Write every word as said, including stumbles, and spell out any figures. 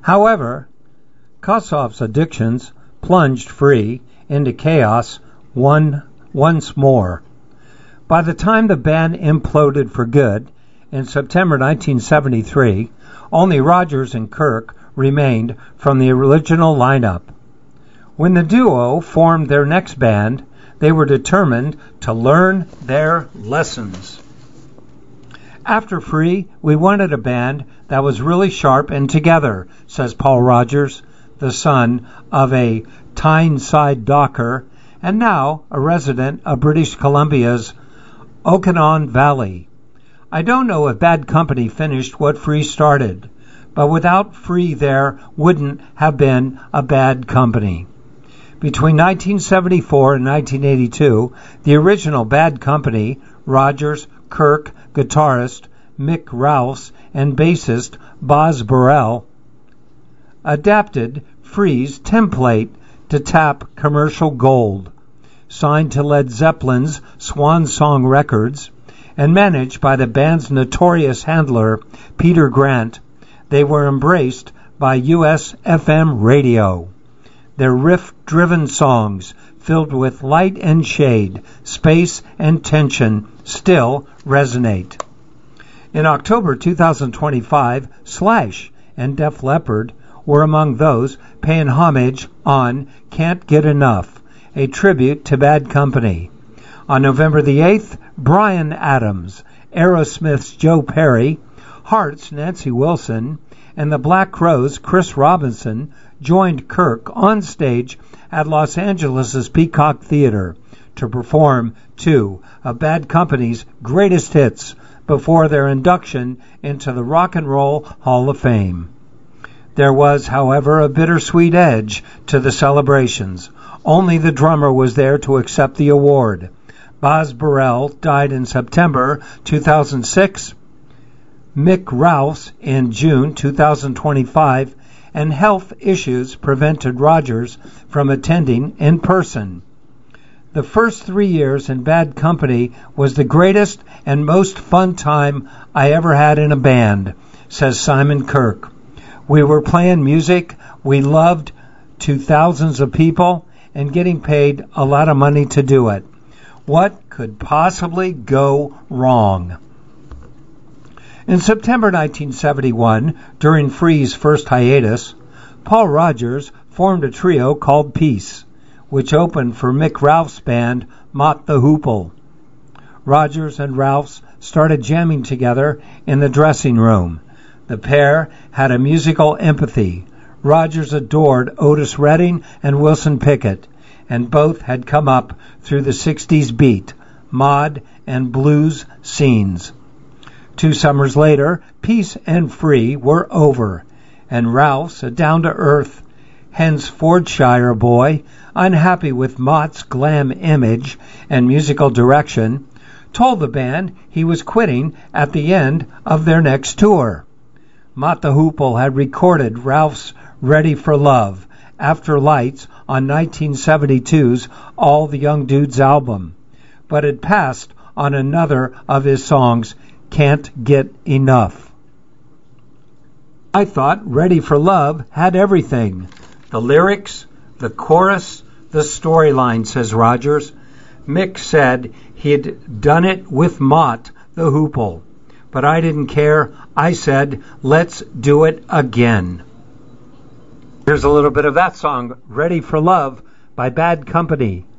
However, Kossoff's addictions plunged Free into chaos one once more. By the time the band imploded for good in September nineteen seventy-three, only Rogers and Kirk remained from the original lineup. When the duo formed their next band, they were determined to learn their lessons. After Free, we wanted a band that was really sharp and together, says Paul Rogers, the son of a Tyneside docker and now a resident of British Columbia's Okanagan Valley. I don't know if Bad Company finished what Free started, but without Free there wouldn't have been a Bad Company. Between nineteen seventy-four and nineteen eighty-two, the original Bad Company, Rogers, Kirk, guitarist Mick Ralphs, and bassist Boz Burrell, adapted Free's template to tap commercial gold. Signed to Led Zeppelin's Swan Song Records and managed by the band's notorious handler, Peter Grant, they were embraced by U S F M radio. Their riff-driven songs, filled with light and shade, space and tension, still resonate. In October two thousand twenty-five, Slash and Def Leppard were among those paying homage on Can't Get Enough, a tribute to Bad Company. On November the eighth, Bryan Adams, Aerosmith's Joe Perry, Heart's Nancy Wilson, and the Black Crowes' Chris Robinson joined Kirk on stage at Los Angeles' Peacock Theater to perform two of Bad Company's greatest hits before their induction into the Rock and Roll Hall of Fame. There was, however, a bittersweet edge to the celebrations. Only the drummer was there to accept the award. Boz Burrell died in September two thousand six, Mick Ralphs in June two thousand twenty-five, and health issues prevented Rogers from attending in person. The first three years in Bad Company was the greatest and most fun time I ever had in a band, says Simon Kirk. We were playing music we loved to thousands of people and getting paid a lot of money to do it. What could possibly go wrong? In September nineteen seventy-one, during Free's first hiatus, Paul Rogers formed a trio called Peace, which opened for Mick Ralphs' band Mott the Hoople. Rogers and Ralphs started jamming together in the dressing room. The pair had a musical empathy. Rogers adored Otis Redding and Wilson Pickett, and both had come up through the sixties beat, mod, and blues scenes. Two summers later, Peace and Free were over, and Ralphs, a down-to-earth, Hensfordshire boy, unhappy with Mott's glam image and musical direction, told the band he was quitting at the end of their next tour. Mott the Hoople had recorded Ralph's Ready for Love, After Lights, on nineteen seventy-two's All the Young Dudes album, but had passed on another of his songs, Can't Get Enough. I thought Ready for Love had everything. The lyrics, the chorus, the storyline, says Rogers. Mick said he'd done it with Mott the Hoople, but I didn't care. I said, let's do it again. Here's a little bit of that song, Ready for Love by Bad Company.